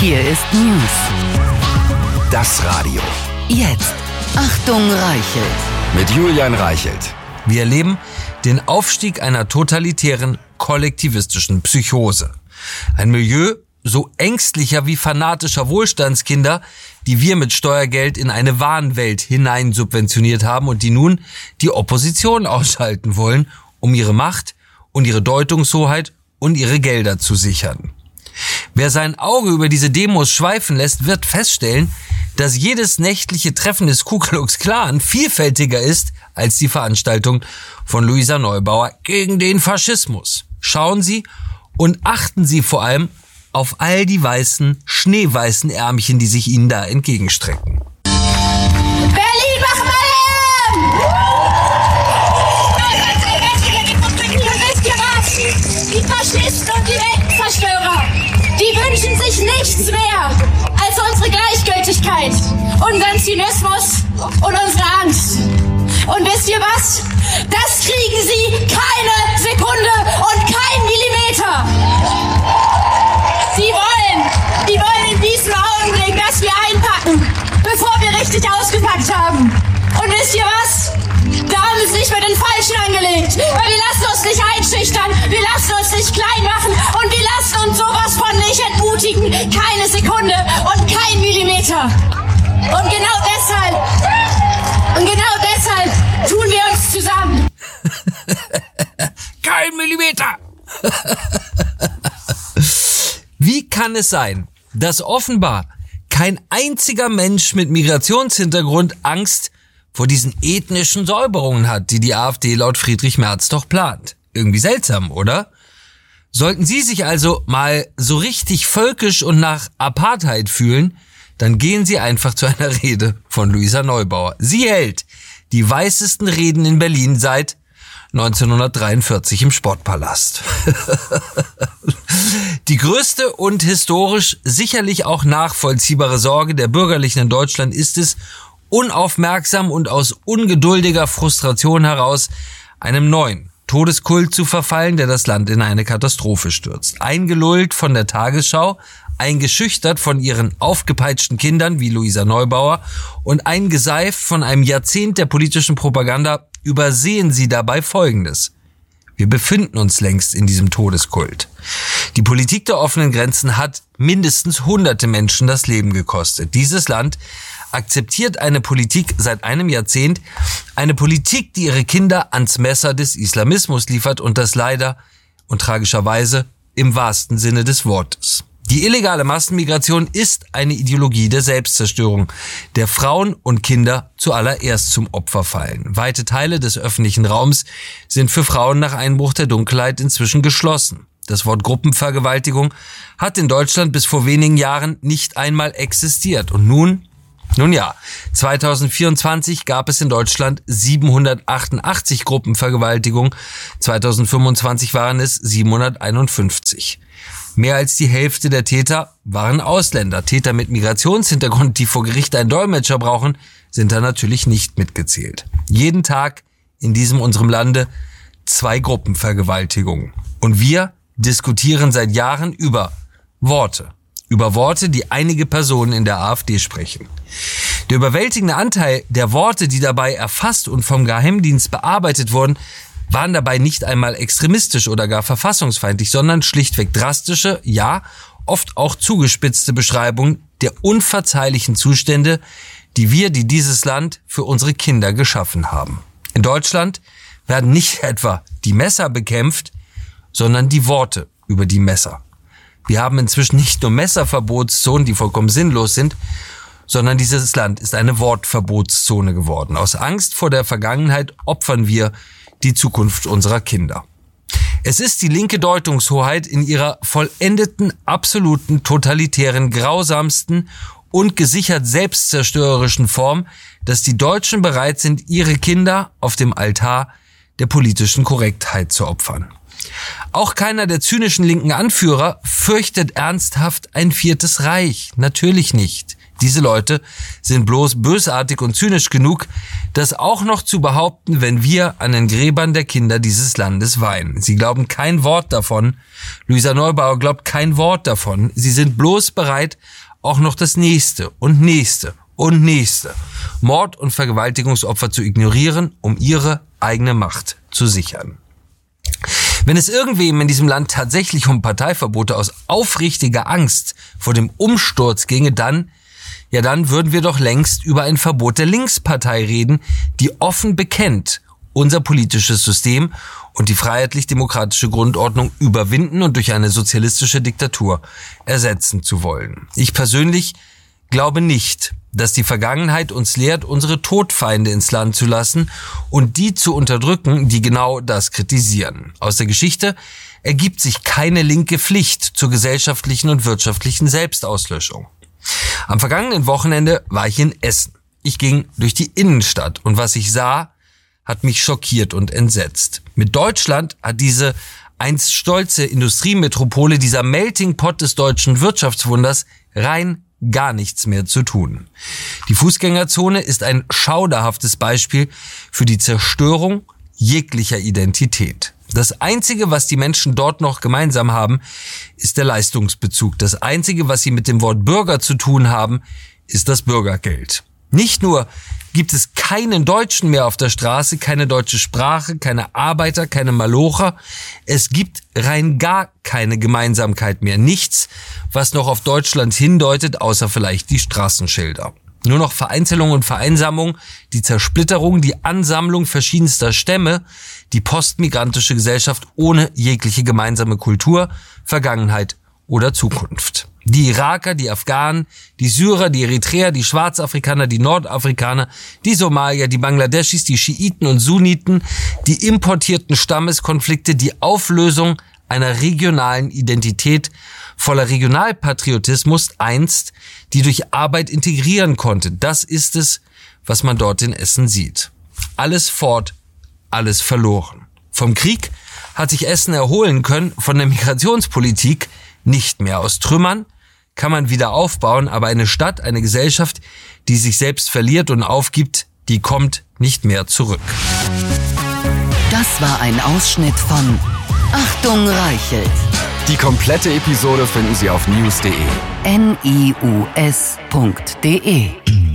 Hier ist News. Das Radio. Jetzt. Achtung, Reichelt. Mit Julian Reichelt. Wir erleben den Aufstieg einer totalitären, kollektivistischen Psychose. Ein Milieu so ängstlicher wie fanatischer Wohlstandskinder, die wir mit Steuergeld in eine Wahnwelt hinein subventioniert haben und die nun die Opposition ausschalten wollen, um ihre Macht und ihre Deutungshoheit und ihre Gelder zu sichern. Wer sein Auge über diese Demos schweifen lässt, wird feststellen, dass jedes nächtliche Treffen des Ku Klux Klan vielfältiger ist als die Veranstaltung von Luisa Neubauer gegen den Faschismus. Schauen Sie und achten Sie vor allem auf all die weißen, schneeweißen Ärmchen, die sich Ihnen da entgegenstrecken. Berlin, mach mal Lärm! Wisst ihr was? Die Faschisten und die Weltenzerstörer, die wünschen sich nichts mehr als unsere Gleichgültigkeit, unseren Zynismus und unsere Angst. Und wisst ihr was? Das kriegen sie keine Sekunde und keinen Millimeter. Die wollen in diesem Augenblick, dass wir einpacken, bevor wir richtig ausgepackt haben. Und wisst ihr was? Da haben wir es nicht mit den Falschen angelegt. Weil wir lassen uns nicht einschüchtern, wir lassen uns nicht klein machen und wir lassen uns sowas von nicht entmutigen. Keine Sekunde und kein Millimeter. Und genau deshalb tun wir uns zusammen. Kein Millimeter! Wie kann es sein, dass offenbar kein einziger Mensch mit Migrationshintergrund Angst vor diesen ethnischen Säuberungen hat, die die AfD laut Friedrich Merz doch plant? Irgendwie seltsam, oder? Sollten Sie sich also mal so richtig völkisch und nach Apartheid fühlen, dann gehen Sie einfach zu einer Rede von Luisa Neubauer. Sie hält die weißesten Reden in Berlin seit 1943 im Sportpalast. Die größte und historisch sicherlich auch nachvollziehbare Sorge der Bürgerlichen in Deutschland ist es, unaufmerksam und aus ungeduldiger Frustration heraus einem neuen Todeskult zu verfallen, der das Land in eine Katastrophe stürzt. Eingelullt von der Tagesschau, eingeschüchtert von ihren aufgepeitschten Kindern wie Luisa Neubauer und eingeseift von einem Jahrzehnt der politischen Propaganda, übersehen sie dabei Folgendes. Wir befinden uns längst in diesem Todeskult. Die Politik der offenen Grenzen hat mindestens hunderte Menschen das Leben gekostet. Dieses Land akzeptiert eine Politik seit einem Jahrzehnt, eine Politik, die ihre Kinder ans Messer des Islamismus liefert und das leider und tragischerweise im wahrsten Sinne des Wortes. Die illegale Massenmigration ist eine Ideologie der Selbstzerstörung, der Frauen und Kinder zuallererst zum Opfer fallen. Weite Teile des öffentlichen Raums sind für Frauen nach Einbruch der Dunkelheit inzwischen geschlossen. Das Wort Gruppenvergewaltigung hat in Deutschland bis vor wenigen Jahren nicht einmal existiert. Und nun ja, 2024 gab es in Deutschland 788 Gruppenvergewaltigungen, 2025 waren es 751. Mehr als die Hälfte der Täter waren Ausländer. Täter mit Migrationshintergrund, die vor Gericht einen Dolmetscher brauchen, sind da natürlich nicht mitgezählt. Jeden Tag in diesem unserem Lande 2 Gruppenvergewaltigungen. Und wir diskutieren seit Jahren über Worte, die einige Personen in der AfD sprechen. Der überwältigende Anteil der Worte, die dabei erfasst und vom Geheimdienst bearbeitet wurden, waren dabei nicht einmal extremistisch oder gar verfassungsfeindlich, sondern schlichtweg drastische, ja, oft auch zugespitzte Beschreibungen der unverzeihlichen Zustände, die dieses Land für unsere Kinder geschaffen haben. In Deutschland werden nicht etwa die Messer bekämpft, sondern die Worte über die Messer. Wir haben inzwischen nicht nur Messerverbotszonen, die vollkommen sinnlos sind, sondern dieses Land ist eine Wortverbotszone geworden. Aus Angst vor der Vergangenheit opfern wir die Zukunft unserer Kinder. Es ist die linke Deutungshoheit in ihrer vollendeten, absoluten, totalitären, grausamsten und gesichert selbstzerstörerischen Form, dass die Deutschen bereit sind, ihre Kinder auf dem Altar der politischen Korrektheit zu opfern. Auch keiner der zynischen linken Anführer fürchtet ernsthaft ein 4. Reich. Natürlich nicht. Diese Leute sind bloß bösartig und zynisch genug, das auch noch zu behaupten, wenn wir an den Gräbern der Kinder dieses Landes weinen. Sie glauben kein Wort davon. Luisa Neubauer glaubt kein Wort davon. Sie sind bloß bereit, auch noch das nächste und nächste und nächste Mord- und Vergewaltigungsopfer zu ignorieren, um ihre eigene Macht zu sichern. Wenn es irgendwem in diesem Land tatsächlich um Parteiverbote aus aufrichtiger Angst vor dem Umsturz ginge, dann würden wir doch längst über ein Verbot der Linkspartei reden, die offen bekennt, unser politisches System und die freiheitlich-demokratische Grundordnung überwinden und durch eine sozialistische Diktatur ersetzen zu wollen. Ich persönlich glaube nicht, dass die Vergangenheit uns lehrt, unsere Todfeinde ins Land zu lassen und die zu unterdrücken, die genau das kritisieren. Aus der Geschichte ergibt sich keine linke Pflicht zur gesellschaftlichen und wirtschaftlichen Selbstauslöschung. Am vergangenen Wochenende war ich in Essen. Ich ging durch die Innenstadt und was ich sah, hat mich schockiert und entsetzt. Mit Deutschland hat diese einst stolze Industriemetropole, dieser Melting Pot des deutschen Wirtschaftswunders, rein gar nichts mehr zu tun. Die Fußgängerzone ist ein schauderhaftes Beispiel für die Zerstörung jeglicher Identität. Das Einzige, was die Menschen dort noch gemeinsam haben, ist der Leistungsbezug. Das Einzige, was sie mit dem Wort Bürger zu tun haben, ist das Bürgergeld. Nicht nur gibt es keinen Deutschen mehr auf der Straße, keine deutsche Sprache, keine Arbeiter, keine Malocher. Es gibt rein gar keine Gemeinsamkeit mehr. Nichts, was noch auf Deutschland hindeutet, außer vielleicht die Straßenschilder. Nur noch Vereinzelung und Vereinsamung, die Zersplitterung, die Ansammlung verschiedenster Stämme, die postmigrantische Gesellschaft ohne jegliche gemeinsame Kultur, Vergangenheit oder Zukunft. Die Iraker, die Afghanen, die Syrer, die Eritreer, die Schwarzafrikaner, die Nordafrikaner, die Somalier, die Bangladeschis, die Schiiten und Sunniten, die importierten Stammeskonflikte, die Auflösung einer regionalen Identität voller Regionalpatriotismus einst, die durch Arbeit integrieren konnte. Das ist es, was man dort in Essen sieht. Alles fort, alles verloren. Vom Krieg hat sich Essen erholen können, von der Migrationspolitik nicht mehr. Aus Trümmern kann man wieder aufbauen, aber eine Stadt, eine Gesellschaft, die sich selbst verliert und aufgibt, die kommt nicht mehr zurück. Das war ein Ausschnitt von Achtung Reichelt. Die komplette Episode finden Sie auf news.de. NIUS.de